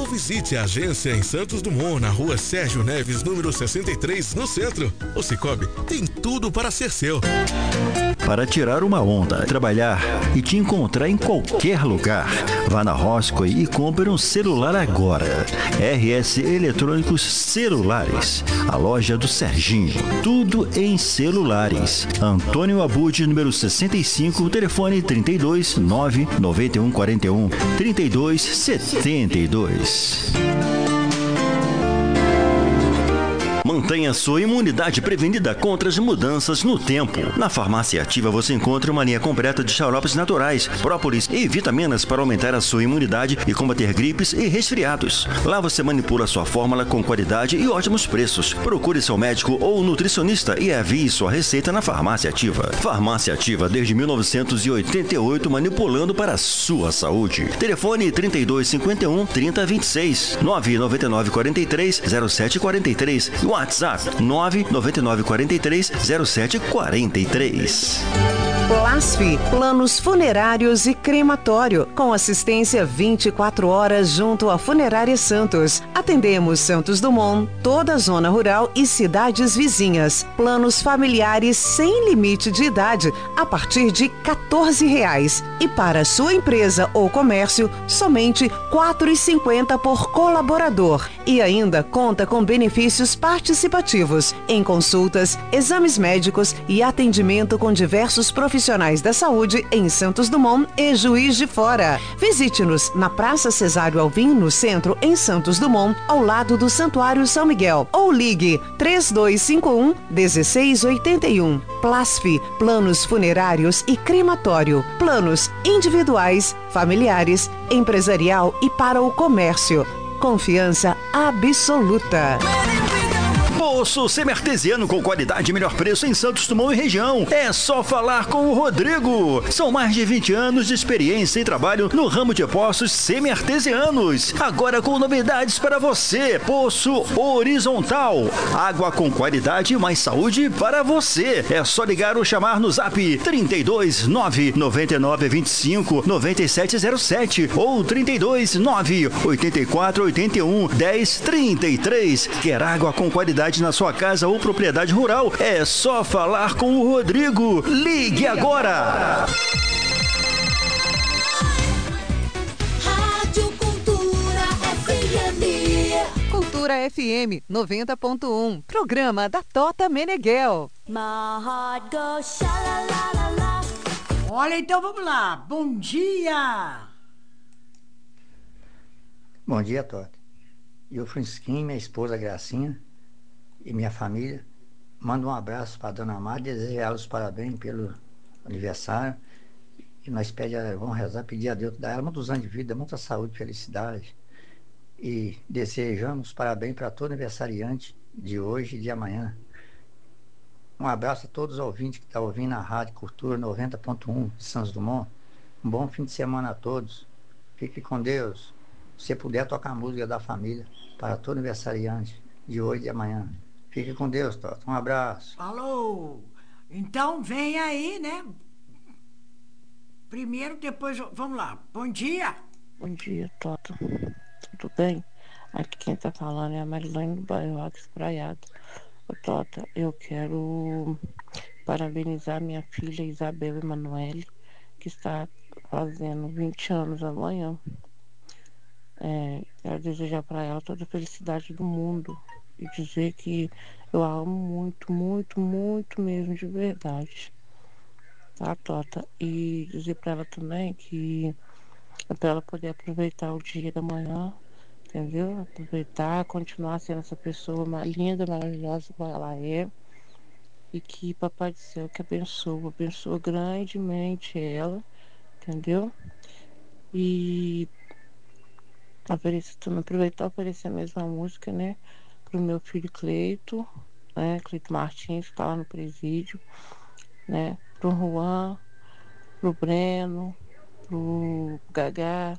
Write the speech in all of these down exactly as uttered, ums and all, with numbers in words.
visite a agência em Santos Dumont, na rua Sérgio Neves, número sessenta e três, no centro. O Sicoob tem tudo para ser seu. Para tirar uma onda, trabalhar e te encontrar em qualquer lugar. Vá na Roscoe e compre um celular agora. R S Eletrônicos Celulares, a loja do Serginho. Tudo em celulares. Antônio Abud, número sessenta e cinco, telefone trinta e dois, nove, noventa e um, quarenta e um, trinta e dois, setenta e dois. Mantenha sua imunidade prevenida contra as mudanças no tempo. Na Farmácia Ativa você encontra uma linha completa de xaropes naturais, própolis e vitaminas para aumentar a sua imunidade e combater gripes e resfriados. Lá você manipula sua fórmula com qualidade e ótimos preços. Procure seu médico ou nutricionista e envie sua receita na Farmácia Ativa. Farmácia Ativa desde mil novecentos e oitenta e oito, manipulando para a sua saúde. Telefone trinta e dois, cinquenta e um, trinta, vinte e seis, nove nove nove, quarenta e três, zero sete quarenta e três e WhatsApp nove nove nove, quarenta e três, zero sete quarenta e três. Plasf, planos funerários e crematório, com assistência vinte e quatro horas junto à Funerária Santos. Atendemos Santos Dumont, toda a zona rural e cidades vizinhas. Planos familiares sem limite de idade, a partir de quatorze reais. E para sua empresa ou comércio, somente quatro reais e cinquenta centavos por colaborador. E ainda conta com benefícios participativos em consultas, exames médicos e atendimento com diversos profissionais Profissionais da Saúde em Santos Dumont e Juiz de Fora. Visite-nos na Praça Cesário Alvim, no centro, em Santos Dumont, ao lado do Santuário São Miguel. Ou ligue três dois cinco um, um seis oito um. Plasf, planos funerários e crematório. Planos individuais, familiares, empresarial e para o comércio. Confiança absoluta. Poço semi-artesiano com qualidade e melhor preço em Santos Dumont e região. É só falar com o Rodrigo. São mais de vinte anos de experiência e trabalho no ramo de poços semi-artesianos. Agora com novidades para você. Poço horizontal. Água com qualidade e mais saúde para você. É só ligar ou chamar no zap trinta e dois, nove, noventa e nove, vinte e cinco, noventa e sete zero sete ou trinta e dois, nove, oitenta e quatro, oitenta e um, dez, trinta e três. Quer água com qualidade na sua casa ou propriedade rural? É só falar com o Rodrigo. Ligue agora! Rádio Cultura F M. Cultura F M noventa ponto um. Programa da Tota Meneghel. My heart goes xalalalala. Olha, então vamos lá. Bom dia! Bom dia, Tota. Eu, Francisquinho, minha esposa Gracinha e minha família, mando um abraço para a dona Amada, desejar ela os parabéns pelo aniversário. E nós pedimos, vamos rezar, pedir a Deus, dar ela muitos anos de vida, muita saúde, felicidade. E desejamos parabéns para todo aniversariante de hoje e de amanhã. Um abraço a todos os ouvintes que estão ouvindo a Rádio Cultura noventa ponto um de Santos Dumont. Um bom fim de semana a todos. Fique com Deus. Se puder, tocar a música da família para todo aniversariante de hoje e de amanhã. Fique com Deus, Tota. Um abraço. Falou! Então vem aí, né? Primeiro, depois, vamos lá. Bom dia! Bom dia, Tota. Tudo bem? Aqui quem tá falando é a Marilane do bairro Alto Espraiado. Ô, Tota, eu quero parabenizar minha filha Isabel Emanuele, que está fazendo vinte anos amanhã. É, quero desejar para ela toda a felicidade do mundo e dizer que eu a amo muito, muito, muito mesmo, de verdade. Tá, Tota? E dizer para ela também que é para ela poder aproveitar o dia da manhã, entendeu? Aproveitar, continuar sendo essa pessoa linda, maravilhosa como ela é. E que Papai do Céu que abençoa, abençoa grandemente ela, entendeu? E oferecer, aproveitar e oferecer a mesma música, né? Pro meu filho Cleito, né? Cleito Martins, que tá lá no presídio, né? Pro Juan, pro Breno, pro Gagá,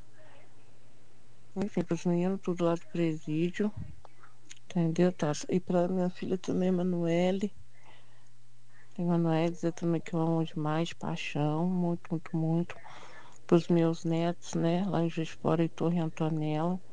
enfim, pros meninos tudo lá do presídio, entendeu? Tá? E pra minha filha também, Emanuele. Emanuele, dizer também que eu amo demais, de paixão, muito, muito, muito. Pros meus netos, né? Lá em Juiz de Fora, Heitor e Antonella.